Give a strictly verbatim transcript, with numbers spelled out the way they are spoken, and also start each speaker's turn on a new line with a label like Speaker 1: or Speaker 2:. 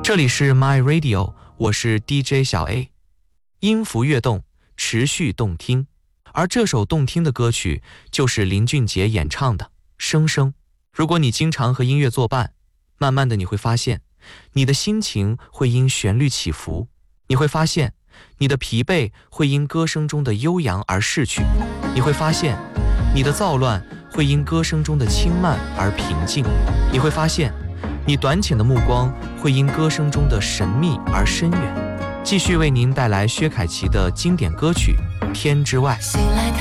Speaker 1: 这里是 My Radio， 我是 D J 小 A， 音符跃动，持续动听。而这首动听的歌曲就是林俊杰演唱的《生生》。如果你经常和音乐作伴，慢慢的你会发现，你的心情会因旋律起伏，你会发现你的疲惫会因歌声中的悠扬而逝去，你会发现你的躁乱会因歌声中的轻慢而平静，你会发现你短浅的目光会因歌声中的神秘而深远。继续为您带来薛凯琪的经典歌曲《天之外》。
Speaker 2: 醒来